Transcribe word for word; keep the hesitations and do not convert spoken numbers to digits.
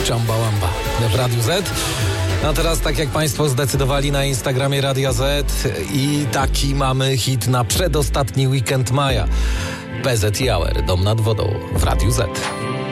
Czambałamba w Radiu Z. A teraz, tak jak Państwo zdecydowali na Instagramie Radia Z, i taki mamy hit na przedostatni weekend maja. P Z i Auer, Dom nad wodą w Radiu Z.